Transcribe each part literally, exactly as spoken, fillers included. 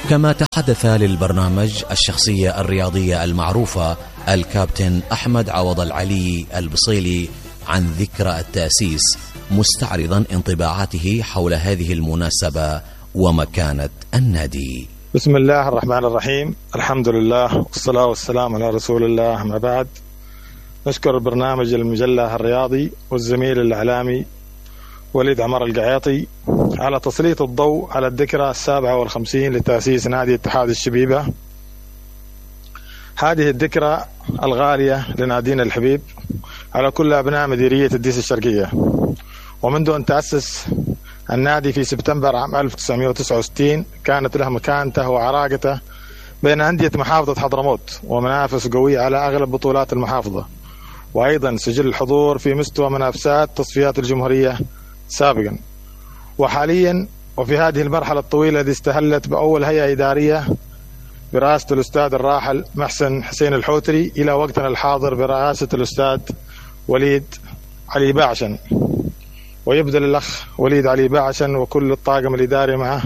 كما تحدث للبرنامج الشخصية الرياضية المعروفة الكابتن أحمد عوض العلي البصيلي عن ذكرى التأسيس، مستعرضا انطباعاته حول هذه المناسبة ومكانة النادي. بسم الله الرحمن الرحيم، الحمد لله والصلاة والسلام على رسول الله. ما بعد، نشكر برنامج المجلة الرياضي والزميل الإعلامي وليد عمر القعيطي على تسليط الضوء على الذكرى السابعة والخمسين لتأسيس نادي اتحاد الشبيبة. هذه الذكرى الغالية لنادينا الحبيب على كل أبناء مديرية الديس الشرقية، ومنذ أن تأسس النادي في سبتمبر عام ألف وتسعمائة وتسعة وستين كانت له مكانته وعراقته بين أندية محافظة حضرموت ومنافس قوية على أغلب بطولات المحافظة، وأيضا سجل الحضور في مستوى منافسات تصفيات الجمهورية سابقا. وحاليا وفي هذه المرحلة الطويلة التي استهلت بأول هيئة إدارية برئاسة الأستاذ الراحل محسن حسين الحوتري إلى وقتنا الحاضر برئاسة الأستاذ وليد علي باعشن، ويبذل الأخ وليد علي باعشن وكل الطاقم الإداري معه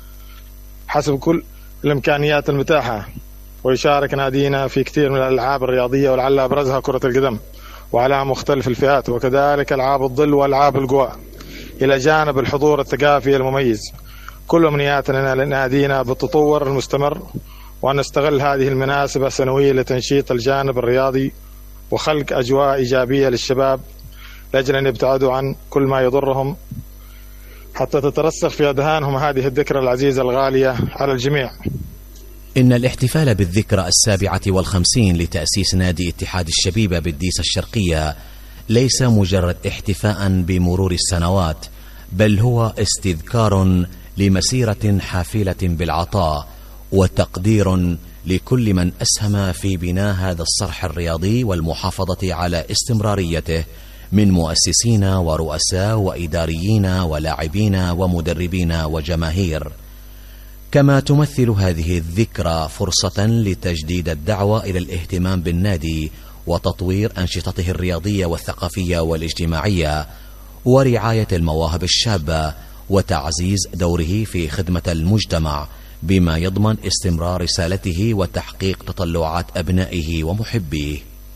حسب كل الإمكانيات المتاحة، ويشارك نادينا في كثير من الألعاب الرياضية، ولعل أبرزها كرة القدم وعلى مختلف الفئات، وكذلك ألعاب الظل وألعاب القوى، إلى جانب الحضور الثقافي المميز. كل أمنياتنا لنادينا بالتطور المستمر، وأن نستغل هذه المناسبة السنوية لتنشيط الجانب الرياضي وخلق أجواء إيجابية للشباب لأجل أن يبتعدوا عن كل ما يضرهم، حتى تترسخ في أذهانهم هذه الذكرى العزيزة الغالية على الجميع. إن الاحتفال بالذكرى السابعة والخمسين لتأسيس نادي اتحاد الشبيبة بالديس الشرقية ليس مجرد احتفاء بمرور السنوات، بل هو استذكار لمسيرة حافلة بالعطاء وتقدير لكل من أسهم في بناء هذا الصرح الرياضي والمحافظة على استمراريته من مؤسسين ورؤساء وإداريين ولاعبين ومدربين وجماهير. كما تمثل هذه الذكرى فرصة لتجديد الدعوة إلى الاهتمام بالنادي وتطوير أنشطته الرياضية والثقافية والاجتماعية، ورعاية المواهب الشابة وتعزيز دوره في خدمة المجتمع، بما يضمن استمرار رسالته وتحقيق تطلعات أبنائه ومحبيه.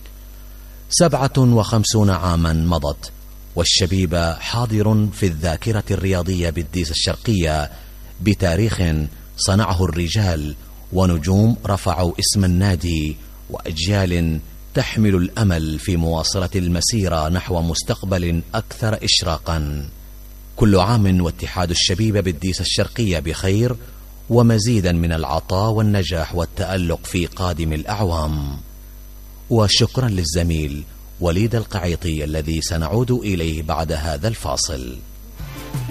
سبعة وخمسون عاما مضت والشبيبة حاضر في الذاكرة الرياضية بالديس الشرقية بتاريخ صنعه الرجال ونجوم رفعوا اسم النادي، وأجيال تحمل الأمل في مواصلة المسيرة نحو مستقبل أكثر إشراقا. كل عام واتحاد الشبيبة بالديس الشرقية بخير ومزيدا من العطاء والنجاح والتألق في قادم الأعوام. وشكرا للزميل وليد القعيطي الذي سنعود إليه بعد هذا الفاصل.